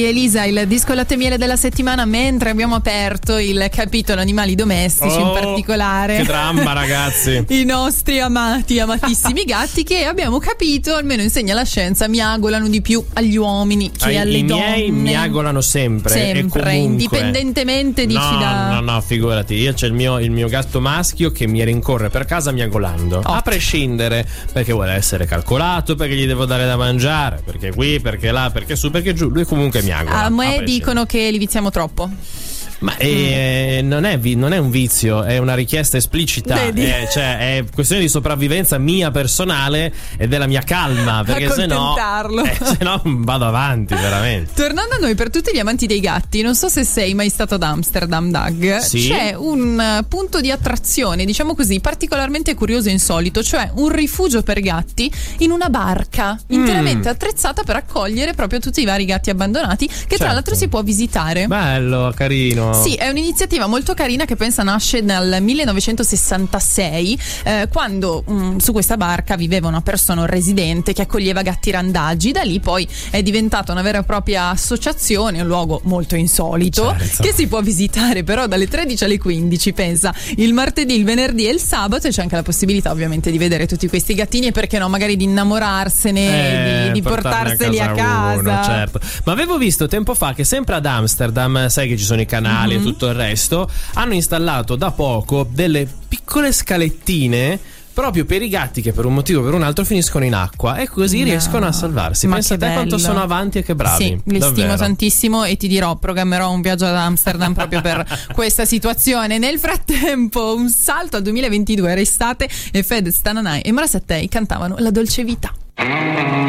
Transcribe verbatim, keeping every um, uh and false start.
Elisa, il disco latte miele della settimana, mentre abbiamo aperto il capitolo animali domestici, oh, in particolare che dramma, ragazzi. i nostri amati, amatissimi gatti, che abbiamo capito, almeno insegna la scienza, miagolano di più agli uomini che ah, alle i donne. I miei miagolano sempre, sempre, e comunque, indipendentemente dici no, da no no figurati, io c'è il mio, il mio gatto maschio che mi rincorre per casa miagolando, oh. a prescindere, perché vuole essere calcolato, perché gli devo dare da mangiare, perché qui, perché là, perché su, perché giù, lui comunque miagola. A me dicono che li viziamo troppo. Ma eh, mm. non, è vi- non è un vizio, è una richiesta esplicita, è, cioè, è questione di sopravvivenza mia personale e della mia calma, perché se no, eh, se no vado avanti veramente. Tornando a noi, per tutti gli amanti dei gatti, non so se sei mai stato ad Amsterdam, Doug. Sì? C'è un punto di attrazione, diciamo così, particolarmente curioso e insolito, cioè un rifugio per gatti in una barca interamente mm. attrezzata per accogliere proprio tutti i vari gatti abbandonati, che certo. tra l'altro si può visitare. Bello, carino. Sì, è un'iniziativa molto carina che pensa nasce nel millenovecentosessantasei, eh, quando mh, su questa barca viveva una persona, un residente che accoglieva gatti randaggi. Da lì poi è diventata una vera e propria associazione, un luogo molto insolito, certo. che si può visitare però dalle tredici alle quindici, pensa, il martedì, il venerdì e il sabato, e c'è anche la possibilità ovviamente di vedere tutti questi gattini e perché no, magari di innamorarsene, eh, di, di portarseli a casa, a casa. Uno, certo. Ma avevo visto tempo fa che sempre ad Amsterdam, sai che ci sono i canali mm-hmm. e tutto il resto, hanno installato da poco delle piccole scalettine proprio per i gatti che per un motivo o per un altro finiscono in acqua e così no. riescono a salvarsi. Ma pensa a te bello. Quanto sono avanti e che bravi. Sì, li davvero. stimo tantissimo e ti dirò, programmerò un viaggio ad Amsterdam proprio per questa situazione. Nel frattempo un salto al duemilaventidue, era estate e Fedez, Tananai e Mara Sattei cantavano La dolce vita.